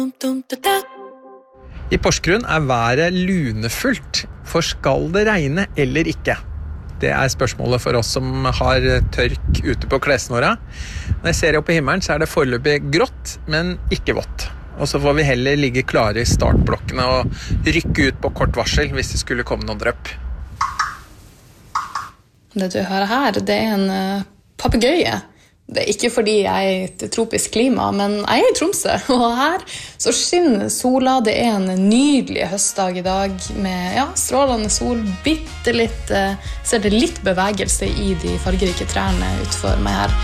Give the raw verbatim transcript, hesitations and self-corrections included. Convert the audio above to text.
I Porsgrunn er været lunefullt, for skal det regne eller ikke? Det er spørsmålet for oss som har tørk ute på klesnåra. Når jeg ser opp i himmelen så er det foreløpig grått, men ikke vått. Og så får vi heller ligge klare i startblokkene og rykke ut på kort varsel hvis det skulle komme noen drøpp. Det du hører her, det er en uh, papegøye. Det er ikke fordi jeg er i et tropisk klima, men jeg er i Tromsø, og her så skinner sola. Det er en nydelig høstdag i dag med ja, strålende sol, bitte litt, uh, ser det litt bevegelse i de fargerike trærne utenfor meg her.